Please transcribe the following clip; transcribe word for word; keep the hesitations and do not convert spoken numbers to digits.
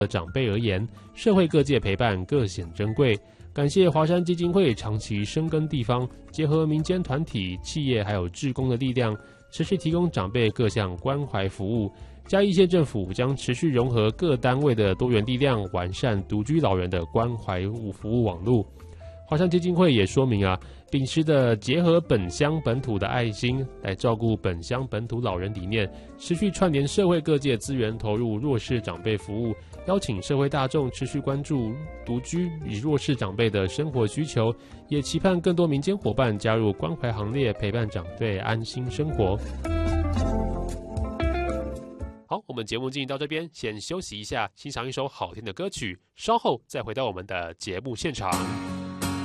长辈而言，社会各界陪伴各显珍贵。感谢华山基金会长期深耕地方，结合民间团体、企业还有志工的力量，持续提供长辈各项关怀服务。嘉义县政府将持续融合各单位的多元力量，完善独居老人的关怀服务网络。华山基金会也说明啊，秉持的结合本乡本土的爱心，来照顾本乡本土老人理念，持续串联社会各界资源，投入弱势长辈服务，邀请社会大众持续关注独居与弱势长辈的生活需求，也期盼更多民间伙伴加入关怀行列，陪伴长辈安心生活。好，我们节目进行到这边，先休息一下，欣赏一首好听的歌曲，稍后再回到我们的节目现场。